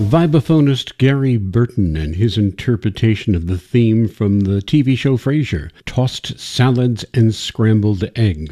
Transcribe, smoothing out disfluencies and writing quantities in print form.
Vibraphonist Gary Burton and his interpretation of the theme from the TV show Frasier, Tossed Salads and Scrambled Eggs.